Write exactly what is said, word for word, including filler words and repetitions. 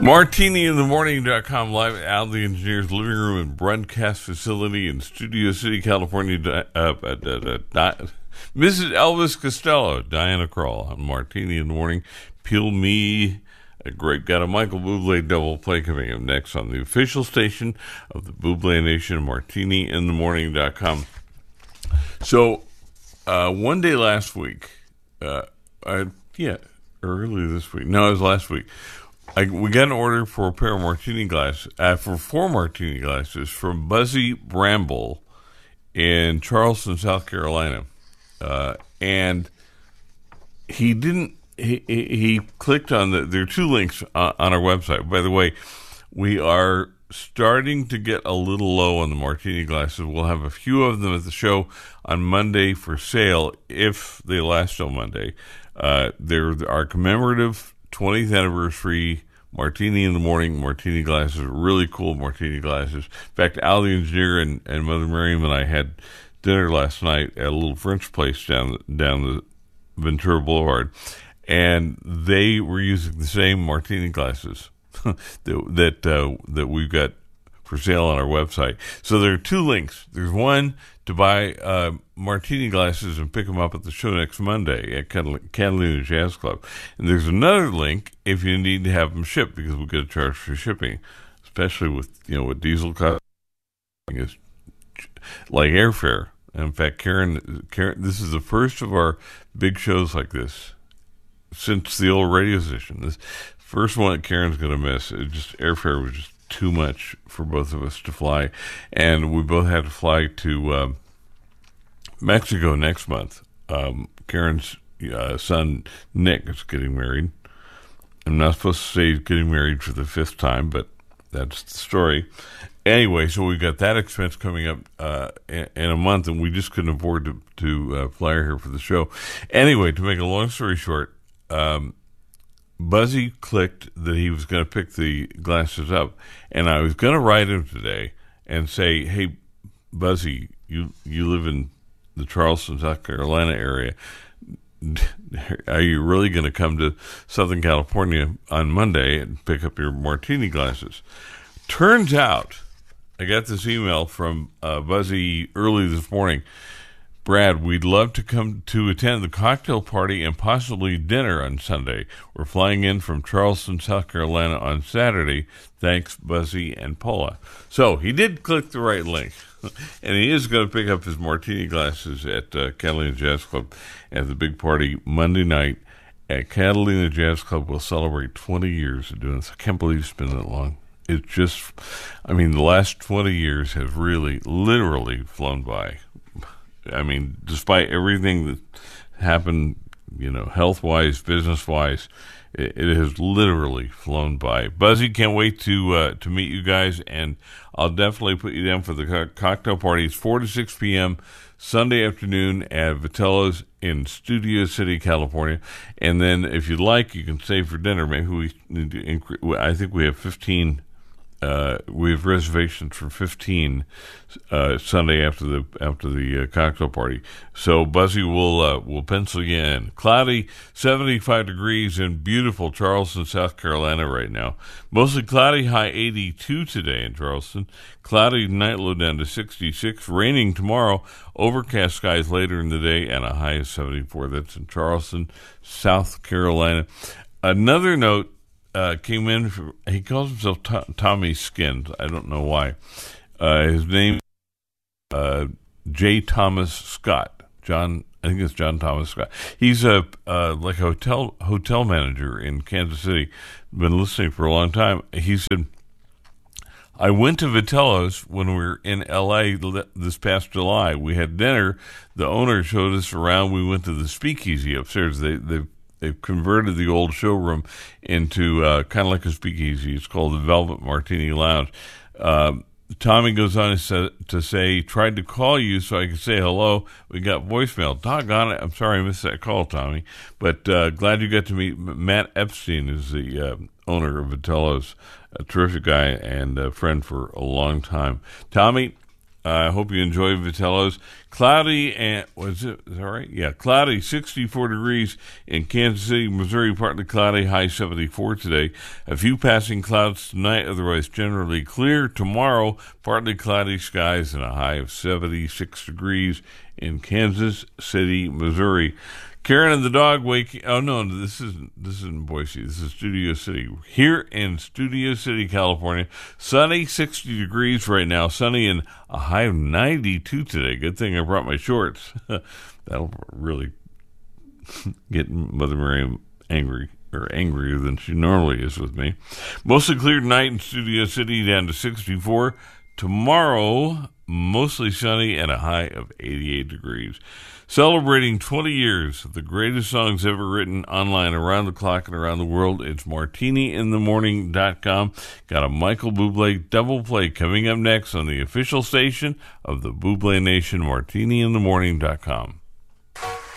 Martini in the Morning dot com, live at Al the Engineer's living room and broadcast facility in Studio City, California. Uh, uh, uh, uh, Missus Elvis Costello, Diana Krall on Martini in the Morning. Peel Me, a great got a Michael Bublé double play coming up next on the official station of the Bublé Nation, Martini in the Morning dot com. So, uh, one day last week, uh, I, yeah, early this week, no, it was last week, I, we got an order for a pair of martini glasses, uh, for four martini glasses from Buzzy Bramble in Charleston, South Carolina. Uh, and he didn't, he, he, he clicked on the, there are two links on, on our website. By the way, we are starting to get a little low on the martini glasses. We'll have a few of them at the show on Monday for sale if they last till Monday. Uh, they're our commemorative twentieth anniversary Martini in the Morning martini glasses, really cool martini glasses. In fact, Al the Engineer and, and Mother Miriam and I had dinner last night at a little French place down down the Ventura Boulevard, and they were using the same martini glasses that that, uh, that we've got for sale on our website. So there are two links. There's one to buy uh, martini glasses and pick them up at the show next Monday at Catalina, Catalina Jazz Club. And there's another link if you need to have them shipped, because we'll get a charge for shipping, especially with, you know, with diesel costs, is like airfare. And in fact, Karen, Karen, this is the first of our big shows like this since the old radio station. This first one that Karen's going to miss. It just airfare was just too much for both of us to fly, and we both had to fly to um, Mexico next month. Um, Karen's uh, son Nick is getting married. I'm not supposed to say he's getting married for the fifth time, but that's the story. Anyway, so we got that expense coming up uh, in, in a month, and we just couldn't afford to, to uh, fly her here for the show. Anyway, to make a long story short, um, Buzzy clicked that he was going to pick the glasses up, and I was going to write him today and say, hey, Buzzy, you, you live in the Charleston, South Carolina area. Are you really going to come to Southern California on Monday and pick up your martini glasses? Turns out, I got this email from uh, Buzzy early this morning. Brad, we'd love to come to attend the cocktail party and possibly dinner on Sunday. We're flying in from Charleston, South Carolina on Saturday. Thanks, Buzzy and Paula. So he did click the right link, and he is going to pick up his martini glasses at uh, Catalina Jazz Club at the big party Monday night at Catalina Jazz Club. We'll celebrate twenty years of doing this. I can't believe it's been that long. It's just, I mean, the last twenty years have really, literally flown by. I mean, despite everything that happened, you know, health-wise, business-wise, it, it has literally flown by. Buzzy, can't wait to uh, to meet you guys, and I'll definitely put you down for the co- cocktail party. It's four to six p.m. Sunday afternoon at Vitello's in Studio City, California. And then, if you'd like, you can stay for dinner. Maybe we need to increase. I think we have fifteen. Uh, we have reservations for fifteen uh, Sunday after the after the uh, cocktail party. So Buzzy will uh, will pencil you in. Cloudy, seventy-five degrees in beautiful Charleston, South Carolina right now. Mostly cloudy, high eighty-two today in Charleston. Cloudy night, low down to sixty-six. Raining tomorrow. Overcast skies later in the day, and a high of seventy-four. That's in Charleston, South Carolina. Another note. Uh, came in, for, he calls himself T- Tommy Skins. I don't know why. Uh, his name uh, J. Thomas Scott. John, I think it's John Thomas Scott. He's a uh, like a hotel hotel manager in Kansas City. Been listening for a long time. He said, I went to Vitello's when we were in L A this past July. We had dinner. The owner showed us around. We went to the speakeasy upstairs. They they They've converted the old showroom into uh, kind of like a speakeasy. It's called the Velvet Martini Lounge. Uh, Tommy goes on to say, tried to call you so I could say hello. We got voicemail. Doggone it. I'm sorry I missed that call, Tommy. But uh, glad you got to meet Matt Epstein, who's the uh, owner of Vitello's, a terrific guy and a friend for a long time. Tommy, I uh, hope you enjoy Vitello's. Cloudy and, was it, is that right? Yeah, cloudy, sixty-four degrees in Kansas City, Missouri, partly cloudy, high seventy-four today. A few passing clouds tonight, otherwise generally clear. Tomorrow, partly cloudy skies and a high of seventy-six degrees in Kansas City, Missouri. Karen and the dog waking. Oh no, this isn't. This isn't Boise. This is Studio City. Here in Studio City, California, sunny, sixty degrees right now. Sunny and a high of ninety-two today. Good thing I brought my shorts. That'll really get Mother Mary angry, or angrier than she normally is with me. Mostly clear tonight in Studio City, down to sixty-four. Tomorrow, mostly sunny and a high of eighty-eight degrees. Celebrating twenty years of the greatest songs ever written online around the clock and around the world, it's martini in the morning dot com. Got a Michael Bublé double play coming up next on the official station of the Bublé Nation, martini in the morning dot com.